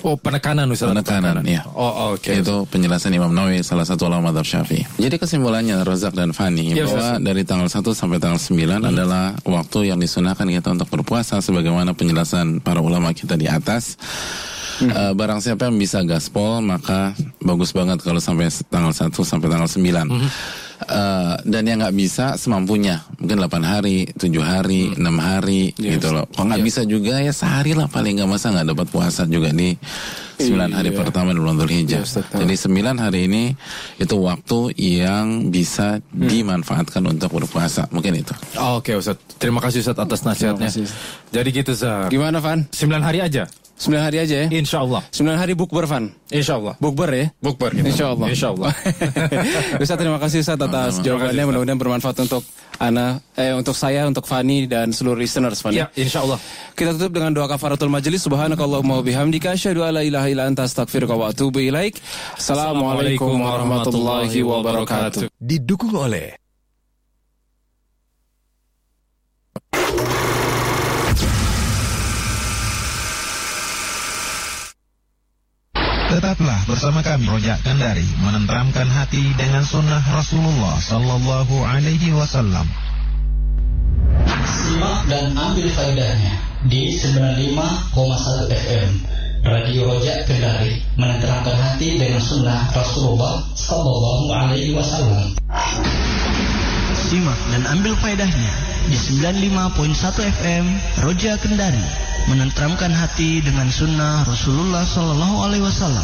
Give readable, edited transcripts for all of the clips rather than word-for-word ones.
penekanan Ustaz. Penekanan, ya. Oh, oke. Itu penjelasan Imam Nawawi, salah satu ulama madzhab Syafi'i. Jadi kesimpulannya Razak dan Fani, Ya, bahwa Ustaz, dari tanggal 1 sampai tanggal 9 adalah waktu yang disunahkan kita untuk berpuasa sebagaimana penjelasan para ulama kita di atas. Barang siapa yang bisa gaspol, maka bagus banget kalau sampai tanggal 1 sampai tanggal 9. Dan yang nggak bisa semampunya, mungkin 8 hari, 7 hari, 6 hari, gitu loh. Kalau nggak bisa juga ya sehari lah paling nggak, masa nggak dapat puasa juga di 9 hari pertama di bulan Dzulhijjah. Jadi 9 hari ini itu waktu yang bisa dimanfaatkan untuk berpuasa. Mungkin itu. Oke Ustaz, terima kasih Ustaz atas nasihatnya. Jadi gitu Ustaz. Gimana Van? 9 hari aja. 9 hari aja ya? Insya Allah. 9 hari bukber Van? Insya Allah. Bukber ya? Bukber gitu. Insya Allah. Insya Allah. Ustaz, terima kasih Ustaz atas jawabannya. Mudah-mudahan bermanfaat untuk untuk saya, untuk Fani dan seluruh listeners Fani. Ya, insya Allah. Kita tutup dengan doa kafaratul majelis. Subhanakallahumma wa bihamdika asyhadu an la ilaha illa anta astaghfiruka wa atubu ilaik. Assalamualaikum warahmatullahi wabarakatuh. Didukung oleh Tetaplah bersama kami Rojak Kendari, menenteramkan hati dengan sunnah Rasulullah Sallallahu Alaihi Wasallam. Simak dan ambil faedahnya di 95,1 FM Radio Rojak Kendari, menenteramkan hati dengan sunnah Rasulullah Sallallahu Alaihi Wasallam. Simak dan ambil faedahnya di 95.1 FM Roja Kendari, menenteramkan hati dengan sunnah Rasulullah Sallallahu Alaihi Wasallam.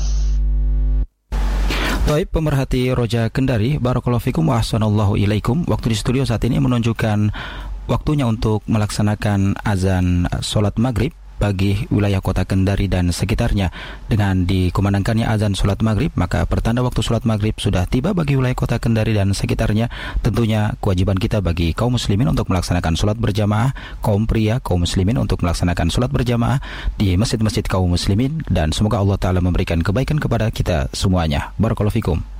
Baik, pemerhati Roja Kendari, barakallahu fikum wa ahsanallahu ilaikum. Waktu di studio saat ini menunjukkan waktunya untuk melaksanakan azan sholat maghrib bagi wilayah kota Kendari dan sekitarnya. Dengan dikumandangkannya azan sholat maghrib, maka pertanda waktu sholat maghrib sudah tiba bagi wilayah kota Kendari dan sekitarnya. Tentunya kewajiban kita bagi kaum muslimin untuk melaksanakan sholat berjamaah, kaum pria, kaum muslimin untuk melaksanakan sholat berjamaah di masjid-masjid kaum muslimin, dan semoga Allah Ta'ala memberikan kebaikan kepada kita semuanya. Barakallahu fikum.